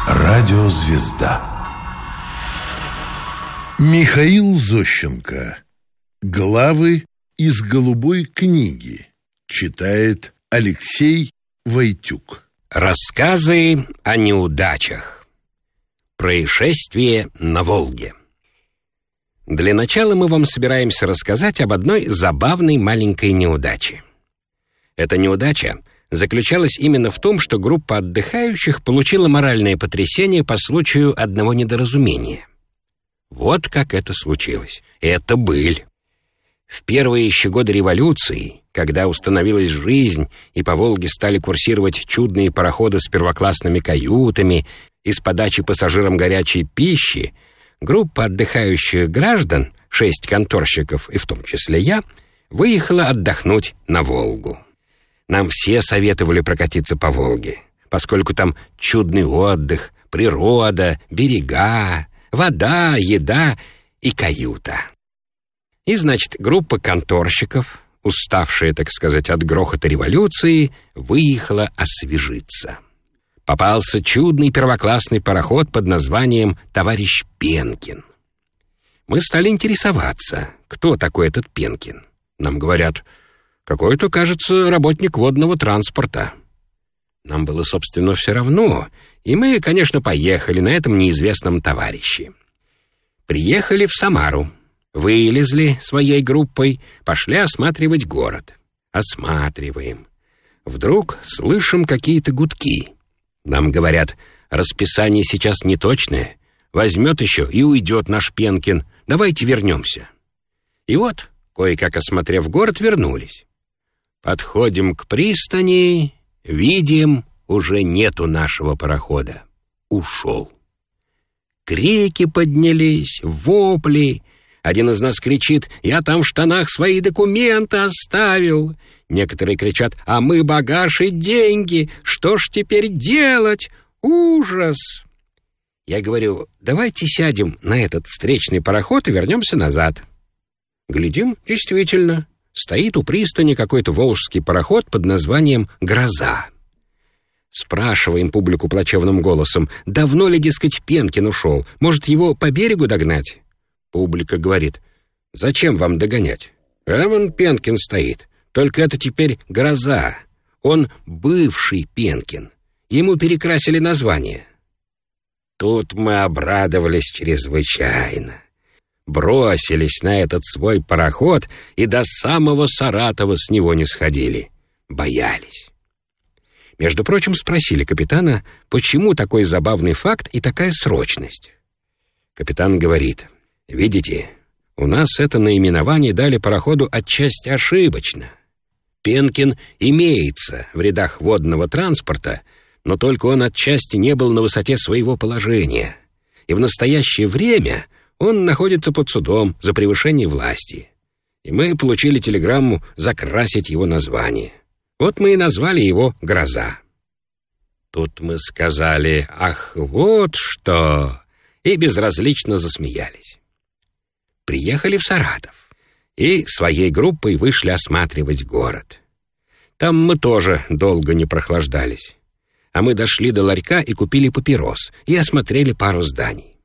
Радиозвезда. Михаил Зощенко. Главы из «Голубой книги». Читает Алексей Войтюк. Рассказы о неудачах. Происшествие на Волге. Для начала мы вам собираемся рассказать об одной забавной маленькой неудаче. Эта неудача заключалась именно в том, что группа отдыхающих получила моральное потрясение по случаю одного недоразумения. Вот как это случилось. Это быль. В первые еще годы революции, когда установилась жизнь и по Волге стали курсировать чудные пароходы с первоклассными каютами и с подачей пассажирам горячей пищи, группа отдыхающих граждан, 6 конторщиков и в том числе я, выехала отдохнуть на Волгу. Нам все советовали прокатиться по Волге, поскольку там чудный отдых, природа, берега, вода, еда и каюта. И, значит, группа конторщиков, уставшая, так сказать, от грохота революции, выехала освежиться. Попался чудный первоклассный пароход под названием «Товарищ Пенкин». Мы стали интересоваться, кто такой этот Пенкин. Нам говорят: какой-то, кажется, работник водного транспорта. Нам было, собственно, все равно, и мы, конечно, поехали на этом неизвестном товарище. Приехали в Самару, вылезли своей группой, пошли осматривать город. Осматриваем. Вдруг слышим какие-то гудки. Нам говорят: расписание сейчас неточное, возьмет еще и уйдет наш Пенкин, давайте вернемся. И вот, кое-как осмотрев город, вернулись. Подходим к пристани, видим, уже нету нашего парохода. Ушел. Крики поднялись, вопли. Один из нас кричит: «Я там в штанах свои документы оставил». Некоторые кричат: «А мы багаж и деньги, что ж теперь делать? Ужас!» Я говорю: давайте сядем на этот встречный пароход и вернемся назад. Глядим, действительно, стоит у пристани какой-то волжский пароход под названием «Гроза». Спрашиваем публику плачевным голосом: давно ли, дескать, Пенкин ушел? Может, его по берегу догнать? Публика говорит: зачем вам догонять? А вон Пенкин стоит. Только это теперь «Гроза». Он бывший Пенкин. Ему перекрасили название. Тут мы обрадовались чрезвычайно. Бросились на этот свой пароход и до самого Саратова с него не сходили. Боялись. Между прочим, спросили капитана, почему такой забавный факт и такая срочность. Капитан говорит: видите, у нас это наименование дали пароходу отчасти ошибочно. Пенкин имеется в рядах водного транспорта, но только он отчасти не был на высоте своего положения. И в настоящее время он находится под судом за превышение власти. И мы получили телеграмму закрасить его название. Вот мы и назвали его «Гроза». Тут мы сказали: ах, вот что! И безразлично засмеялись. Приехали в Саратов и своей группой вышли осматривать город. Там мы тоже долго не прохлаждались. А мы дошли до ларька и купили папирос, и осмотрели пару зданий.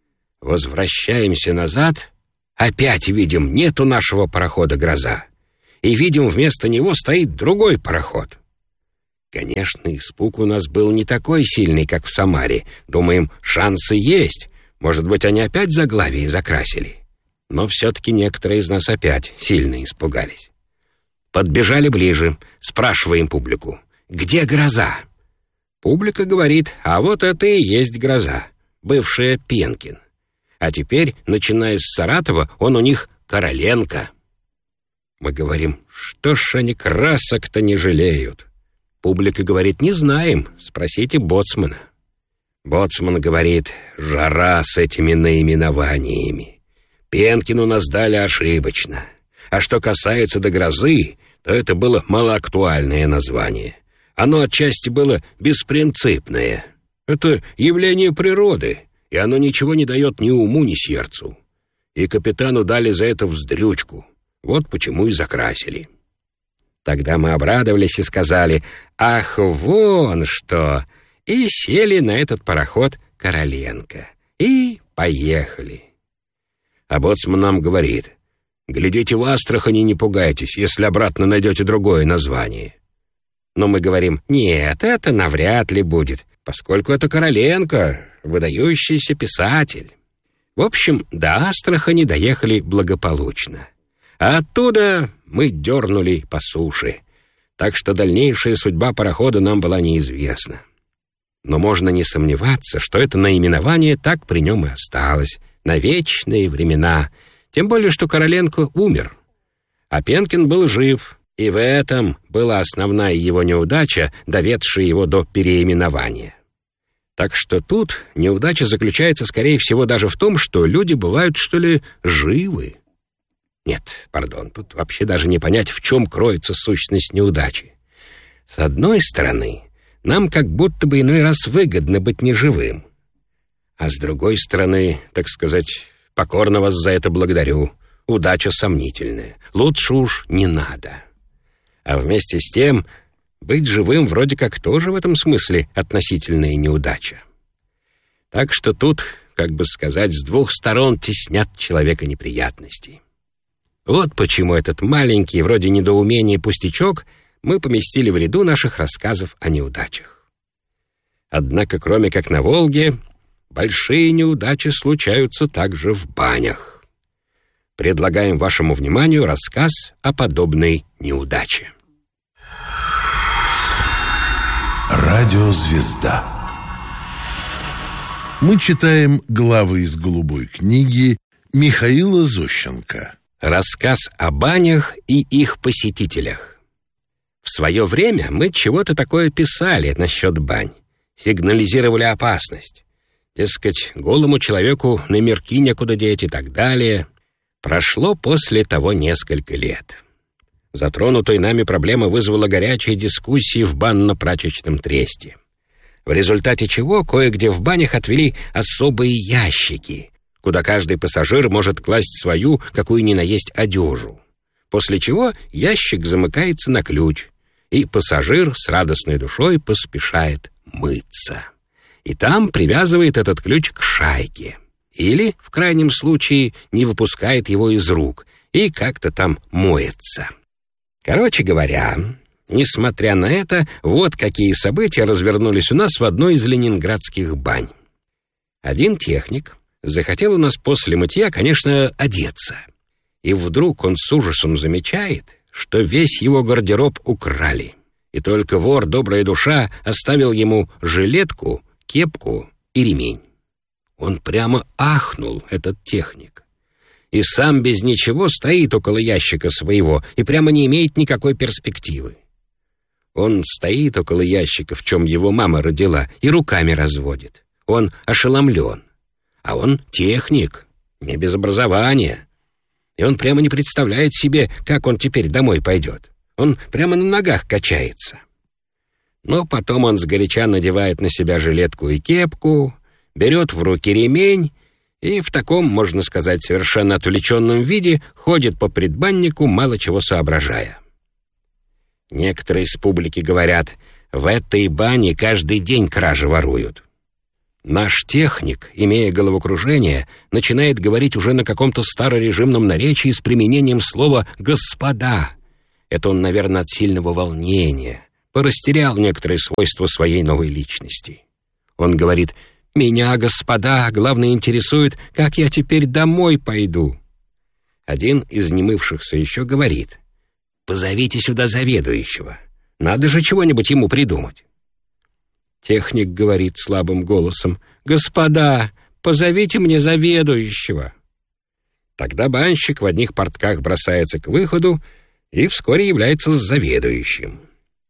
Возвращаемся назад, опять видим, нету нашего парохода «Гроза». И видим, вместо него стоит другой пароход. Конечно, испуг у нас был не такой сильный, как в Самаре. Думаем, шансы есть. Может быть, они опять заглавие закрасили. Но все-таки некоторые из нас опять сильно испугались. Подбежали ближе, спрашиваем публику: где «Гроза»? Публика говорит: а вот это и есть «Гроза», бывшая Пенкин. А теперь, начиная с Саратова, он у них Короленко. Мы говорим: что ж они красок-то не жалеют? Публика говорит: не знаем, спросите боцмана. Боцман говорит: жара с этими наименованиями. Пенкину нас дали ошибочно. А что касается до «Грозы», то это было малоактуальное название. Оно отчасти было беспринципное. Это явление природы, и оно ничего не дает ни уму, ни сердцу. И капитану дали за это вздрючку. Вот почему и закрасили. Тогда мы обрадовались и сказали: ах, вон что! и сели на этот пароход Короленко. И поехали. А боцман нам говорит: глядите в Астрахани, не пугайтесь, если обратно найдете другое название. Но мы говорим: нет, это навряд ли будет, поскольку это Короленко, выдающийся писатель. В общем, до Астрахани доехали благополучно. А оттуда мы дернули по суше, так что дальнейшая судьба парохода нам была неизвестна. Но можно не сомневаться, что это наименование так при нем и осталось на вечные времена, тем более что Короленко умер, а Пенкин был жив, и в этом была основная его неудача, доведшая его до переименования. Так что тут неудача заключается, скорее всего, даже в том, что люди бывают, что ли, живы. Нет, пардон, тут вообще даже не понять, в чем кроется сущность неудачи. С одной стороны, нам как будто бы иной раз выгодно быть неживым. А с другой стороны, так сказать, покорно вас за это благодарю. Удача сомнительная. Лучше уж не надо. А вместе с тем, быть живым вроде как тоже в этом смысле относительная неудача. Так что тут, как бы сказать, с двух сторон теснят человека неприятности. Вот почему этот маленький, вроде недоумения пустячок, мы поместили в ряду наших рассказов о неудачах. Однако, кроме как на Волге, большие неудачи случаются также в банях. Предлагаем вашему вниманию рассказ о подобной неудаче. Радиозвезда. Мы читаем главы из «Голубой книги» Михаила Зощенко. Рассказ о банях и их посетителях. В свое время мы чего-то такое писали насчет бань, сигнализировали опасность. Дескать, голому человеку номерки некуда деть и так далее. Прошло после того несколько лет. Затронутая нами проблема вызвала горячие дискуссии в банно-прачечном тресте, в результате чего кое-где в банях отвели особые ящики, куда каждый пассажир может класть свою, какую ни на есть, одежу, после чего ящик замыкается на ключ, и пассажир с радостной душой поспешает мыться. И там привязывает этот ключ к шайке. Или, в крайнем случае, не выпускает его из рук и как-то там моется. Короче говоря, несмотря на это, вот какие события развернулись у нас в одной из ленинградских бань. Один техник захотел у нас после мытья, конечно, одеться. И вдруг он с ужасом замечает, что весь его гардероб украли. И только вор, добрая душа, оставил ему жилетку, кепку и ремень. Он прямо ахнул, этот техник. И сам без ничего стоит около ящика своего и прямо не имеет никакой перспективы. Он стоит около ящика, в чем его мама родила, и руками разводит. Он ошеломлен. А он техник, не без образования. И он прямо не представляет себе, как он теперь домой пойдет. Он прямо на ногах качается. Но потом он сгоряча надевает на себя жилетку и кепку, берет в руки ремень и в таком, можно сказать, совершенно отвлеченном виде ходит по предбаннику, мало чего соображая. Некоторые из публики говорят: в этой бане каждый день кражи воруют. Наш техник, имея головокружение, начинает говорить уже на каком-то старорежимном наречии с применением слова «господа». Это он, наверное, от сильного волнения порастерял некоторые свойства своей новой личности. Он говорит: «Меня, господа, главное интересует, как я теперь домой пойду». Один из немывшихся еще говорит: «Позовите сюда заведующего. Надо же чего-нибудь ему придумать». Техник говорит слабым голосом: «Господа, позовите мне заведующего». Тогда банщик в одних портках бросается к выходу и вскоре является с заведующим.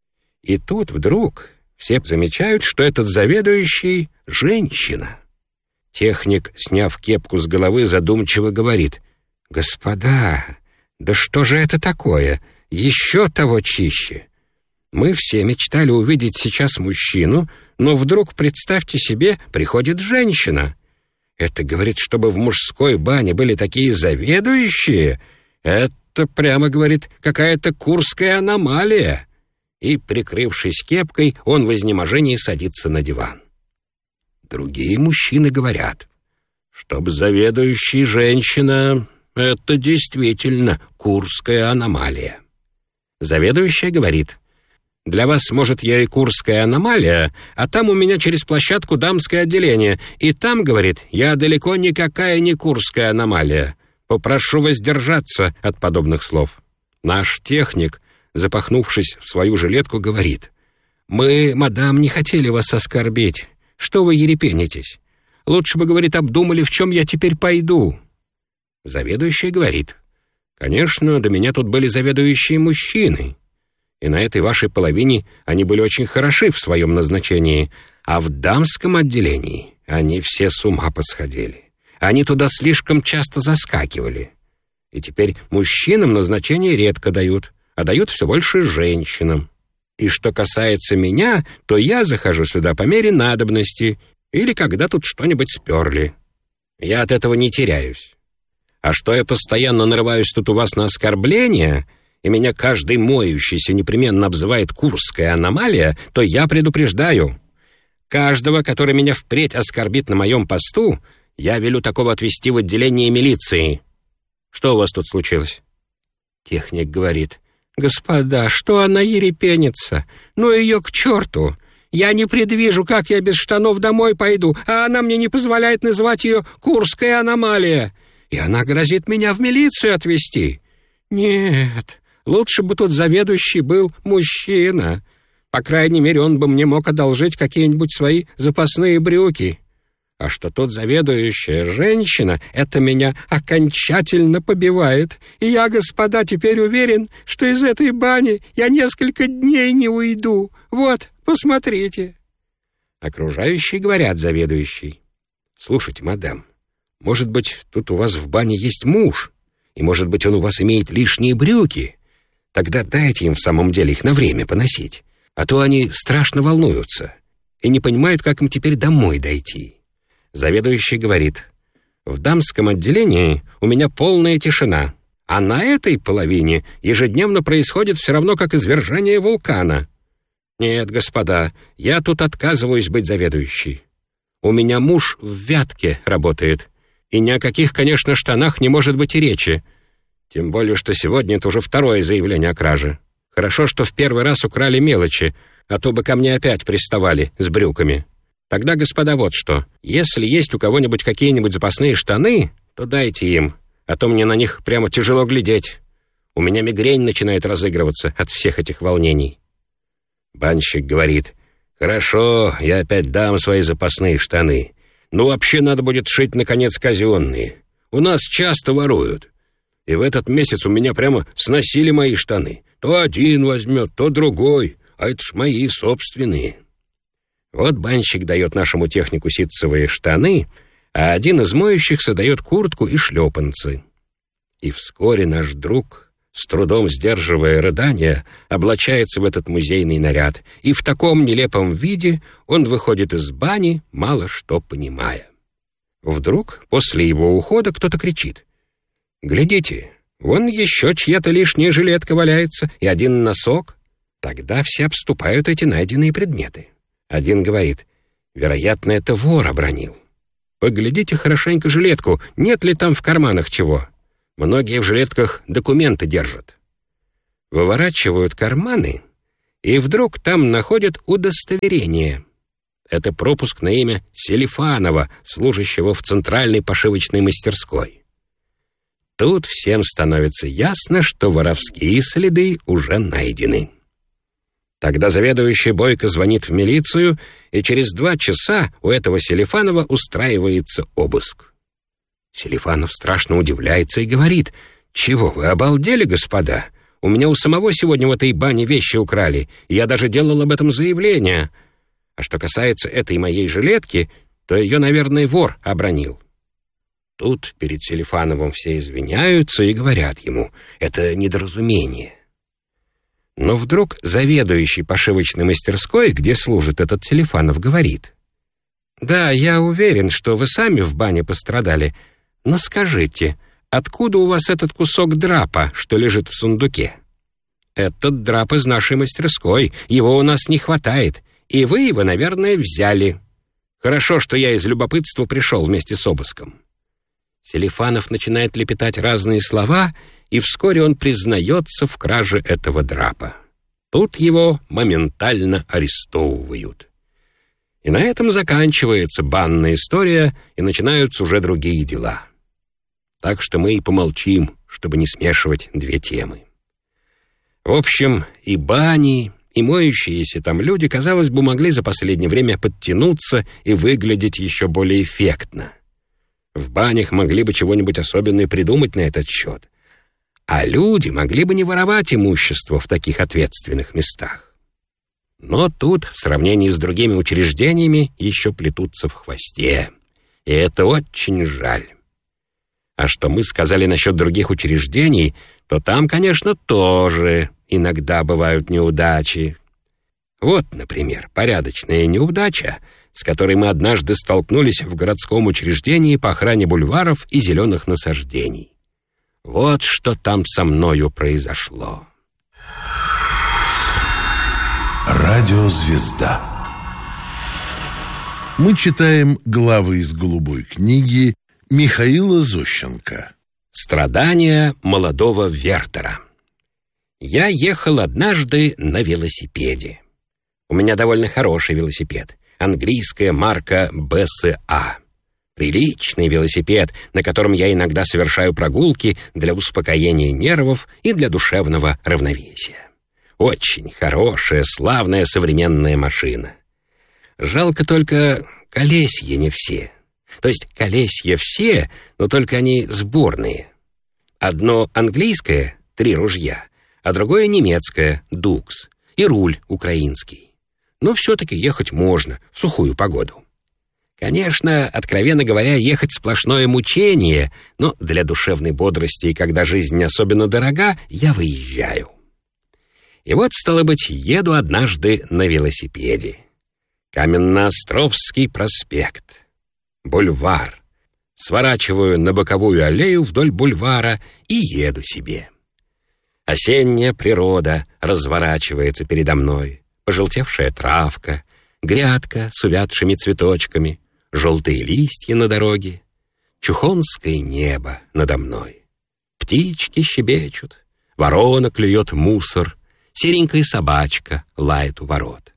И тут вдруг все замечают, что этот заведующий — женщина. Техник, сняв кепку с головы, задумчиво говорит: «Господа, да что же это такое? Еще того чище. Мы все мечтали увидеть сейчас мужчину, но вдруг, представьте себе, приходит женщина. Это, говорит, чтобы в мужской бане были такие заведующие? Это, прямо, говорит, какая-то курская аномалия. И, прикрывшись кепкой, он в изнеможении садится на диван. Другие мужчины говорят: «Чтоб заведующий женщина, это действительно курская аномалия». Заведующая говорит: «Для вас, может, я и курская аномалия, а там у меня через площадку дамское отделение, и там, — говорит, — я далеко никакая не курская аномалия. Попрошу воздержаться от подобных слов». Наш техник, запахнувшись в свою жилетку, говорит: «Мы, мадам, не хотели вас оскорбить. Что вы ерепенитесь? Лучше бы, — говорит, — обдумали, в чем я теперь пойду». Заведующая говорит: «Конечно, до меня тут были заведующие мужчины, и на этой вашей половине они были очень хороши в своем назначении, а в дамском отделении они все с ума посходили. Они туда слишком часто заскакивали. И теперь мужчинам назначение редко дают, а дают все больше женщинам. И что касается меня, то я захожу сюда по мере надобности или когда тут что-нибудь сперли. Я от этого не теряюсь. А что я постоянно нарываюсь тут у вас на оскорбления, и меня каждый моющийся непременно обзывает курская аномалия, то я предупреждаю: каждого, который меня впредь оскорбит на моем посту, я велю такого отвезти в отделение милиции. Что у вас тут случилось?» Техник говорит: «Господа, что она ерепенится? Ну ее к черту! Я не предвижу, как я без штанов домой пойду, а она мне не позволяет называть ее курская аномалия. И она грозит меня в милицию отвезти. Нет, лучше бы тут заведующий был мужчина. По крайней мере, он бы мне мог одолжить какие-нибудь свои запасные брюки. А что тут заведующая женщина, это меня окончательно побивает. И я, господа, теперь уверен, что из этой бани я несколько дней не уйду. Вот, посмотрите». Окружающие говорят заведующей: «Слушайте, мадам, может быть, тут у вас в бане есть муж, и, может быть, он у вас имеет лишние брюки. Тогда дайте им в самом деле их на время поносить, а то они страшно волнуются и не понимают, как им теперь домой дойти». Заведующий говорит: «В дамском отделении у меня полная тишина, а на этой половине ежедневно происходит все равно, как извержение вулкана. Нет, господа, я тут отказываюсь быть заведующей. У меня муж в Вятке работает, и ни о каких, конечно, штанах не может быть и речи. Тем более, что сегодня это уже второе заявление о краже. Хорошо, что в первый раз украли мелочи, а то бы ко мне опять приставали с брюками. Тогда, господа, вот что. Если есть у кого-нибудь какие-нибудь запасные штаны, то дайте им, а то мне на них прямо тяжело глядеть. У меня мигрень начинает разыгрываться от всех этих волнений». Банщик говорит: «Хорошо, я опять дам свои запасные штаны. Но вообще надо будет шить, наконец, казенные. У нас часто воруют. И в этот месяц у меня прямо сносили мои штаны. То один возьмет, то другой, а это ж мои собственные». Вот банщик дает нашему технику ситцевые штаны, а один из моющихся дает куртку и шлепанцы. И вскоре наш друг, с трудом сдерживая рыдания, облачается в этот музейный наряд, и в таком нелепом виде он выходит из бани, мало что понимая. Вдруг после его ухода кто-то кричит: «Глядите, вон еще чья-то лишняя жилетка валяется и один носок». Тогда все обступают эти найденные предметы. Один говорит: «Вероятно, это вор обронил. Поглядите хорошенько жилетку, нет ли там в карманах чего. Многие в жилетках документы держат». Выворачивают карманы, и вдруг там находят удостоверение. Это пропуск на имя Селифанова, служащего в центральной пошивочной мастерской. Тут всем становится ясно, что воровские следы уже найдены. Тогда заведующий бойко звонит в милицию, и через 2 часа у этого Селифанова устраивается обыск. Селифанов страшно удивляется и говорит: «Чего вы обалдели, господа? У меня у самого сегодня в этой бане вещи украли, и я даже делал об этом заявление. А что касается этой моей жилетки, то ее, наверное, вор обронил». Тут перед Селифановым все извиняются и говорят ему: «Это недоразумение». Но вдруг заведующий пошивочной мастерской, где служит этот Селифанов, говорит: «Да, я уверен, что вы сами в бане пострадали, но скажите, откуда у вас этот кусок драпа, что лежит в сундуке?» этот драп из нашей мастерской, его у нас не хватает, и вы его, наверное, взяли. Хорошо, что я из любопытства пришел вместе с обыском». Селифанов начинает лепетать разные слова, и вскоре он признается в краже этого драпа. Тут его моментально арестовывают. И на этом заканчивается банная история, и начинаются уже другие дела. Так что мы и помолчим, чтобы не смешивать две темы. В общем, и бани, и моющиеся там люди, казалось бы, могли за последнее время подтянуться и выглядеть еще более эффектно. В банях могли бы чего-нибудь особенное придумать на этот счет. А люди могли бы не воровать имущество в таких ответственных местах. Но тут, в сравнении с другими учреждениями, еще плетутся в хвосте. И это очень жаль. А что мы сказали насчет других учреждений, то там, конечно, тоже иногда бывают неудачи. Вот, например, порядочная неудача, с которой мы однажды столкнулись в городском учреждении по охране бульваров и зеленых насаждений. Вот что там со мною произошло. Радиозвезда. Мы читаем главы из «Голубой книги» Михаила Зощенко. «Страдания молодого Вертера». Я ехал однажды на велосипеде. У меня довольно хороший велосипед. Английская марка БСА. Приличный велосипед, на котором я иногда совершаю прогулки для успокоения нервов и для душевного равновесия. Очень хорошая, славная современная машина. Жалко только, колесья не все. То есть колесья все, но только они сборные. Одно английское, 3 ружья, а другое немецкое, дукс, и руль украинский. Но все-таки ехать можно в сухую погоду. Конечно, откровенно говоря, ехать сплошное мучение, но для душевной бодрости, и когда жизнь не особенно дорога, я выезжаю. И вот, стало быть, еду однажды на велосипеде. Каменноостровский проспект. Бульвар. Сворачиваю на боковую аллею вдоль бульвара и еду себе. Осенняя природа разворачивается передо мной. Пожелтевшая травка, грядка с увядшими цветочками, желтые листья на дороге, чухонское небо надо мной. Птички щебечут, ворона клюет мусор, серенькая собачка лает у ворот.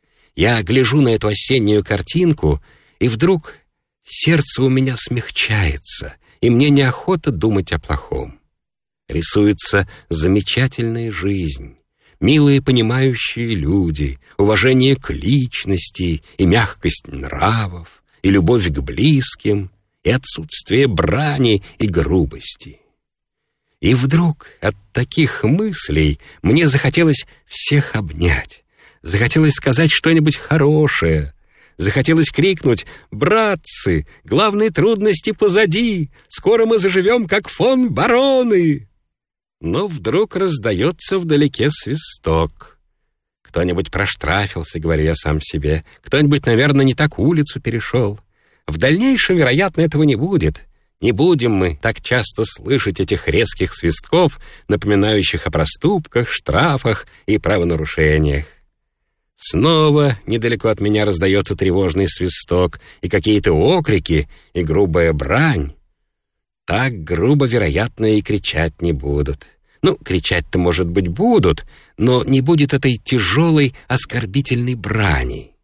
Я гляжу на эту осеннюю картинку, и вдруг сердце у меня смягчается, и мне неохота думать о плохом. Рисуется замечательная жизнь, милые понимающие люди, уважение к личности и мягкость нравов, и любовь к близким, и отсутствие брани и грубости. И вдруг от таких мыслей мне захотелось всех обнять, захотелось сказать что-нибудь хорошее, захотелось крикнуть: «Братцы, главные трудности позади, скоро мы заживем, как фон Бароны!» Но вдруг раздается вдалеке свисток. Кто-нибудь проштрафился, говорю я сам себе. Кто-нибудь, наверное, не так улицу перешел. В дальнейшем, вероятно, этого не будет. Не будем мы так часто слышать этих резких свистков, напоминающих о проступках, штрафах и правонарушениях. Снова недалеко от меня раздается тревожный свисток, и какие-то окрики, и грубая брань. Так грубо, вероятно, и кричать не будут. Ну, кричать-то, может быть, будут, но не будет этой тяжелой, оскорбительной брани.